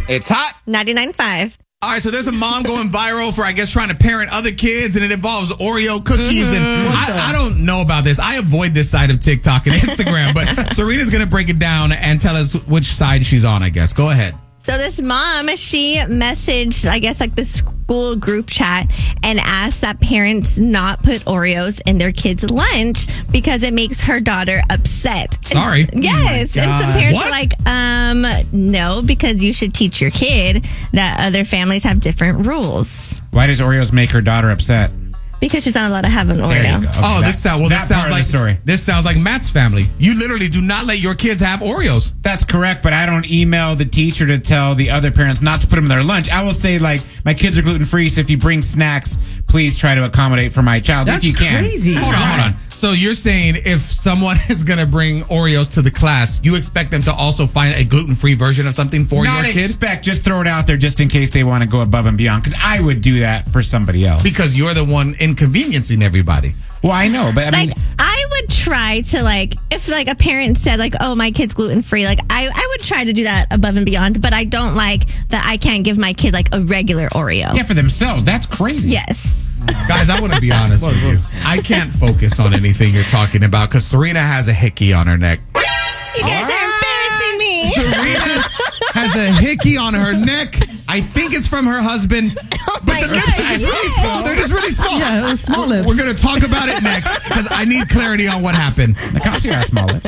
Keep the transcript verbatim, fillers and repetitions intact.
It's hot. ninety-nine point five. All right, so there's a mom going viral for, I guess, trying to parent other kids, and it involves Oreo cookies. Mm-hmm. And I, I don't know about this. I avoid this side of TikTok and Instagram, but Serena's going to break it down and tell us which side she's on, I guess. Go ahead. So this mom, she messaged, I guess, like the school group chat and asked that parents not put Oreos in their kids' lunch because it makes her daughter upset. Sorry. And, yes. Oh and some parents what? are like, um, no, because you should teach your kid that other families have different rules. Why does Oreos make her daughter upset? Because she's not allowed to have an Oreo. There you go. Okay, oh, that, this sounds well. This that part sounds of like the story. This sounds like Matt's family. You literally do not let your kids have Oreos. That's correct, but I don't email the teacher to tell the other parents not to put them in their lunch. I will say, like, my kids are gluten free, so if you bring snacks, please try to accommodate for my child That's if you can. crazy. Hold on, hold on. So you're saying if someone is going to bring Oreos to the class, you expect them to also find a gluten-free version of something for Not your kid? expect, just throw it out there just in case they want to go above and beyond, because I would do that for somebody else. Because you're the one inconveniencing everybody. Well, I know, but I Like, mean, I would try to, like, if, like, a parent said, like, oh, my kid's gluten-free, like, I, I would try to do that above and beyond, but I don't like that I can't give my kid, like, a regular Oreo. yeah, for themselves, that's crazy. Yes. Guys, I want to be honest with you. I can't focus on anything you're talking about because Serena has a hickey on her neck. You guys are embarrassing me. Serena has a hickey on her neck. I think it's from her husband. Oh but my the God, lips are just really yes. small. They're just really small. Yeah, it was small lips. We're going to talk about it next because I need clarity on what happened. I can't see how small it.